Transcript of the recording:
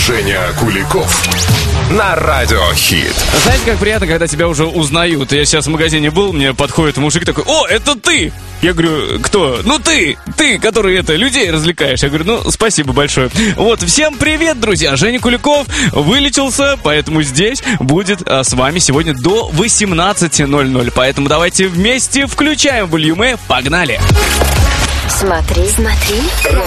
Женя Куликов на Радиохит. Знаете, как приятно, когда тебя уже узнают. Я сейчас в магазине был, мне подходит мужик такой: «О, это ты!» Я говорю: «Кто?» «Ну ты, который людей развлекаешь». Я говорю: «Ну, спасибо большое». Вот, всем привет, друзья. Женя Куликов вылечился, поэтому здесь будет с вами сегодня до 18:00. Поэтому давайте вместе включаем волюме. Погнали! Смотри.